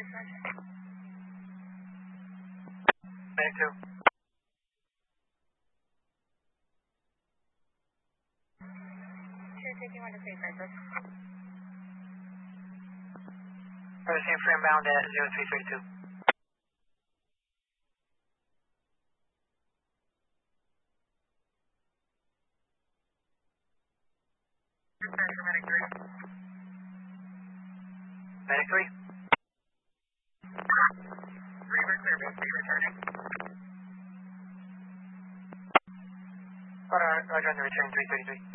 Medic 2. Taking 1 to 3 Francis. Receiving frame bound at 0332. Medic 3. Medic 3. Reaver clear, both be returning. Roger on the return 333.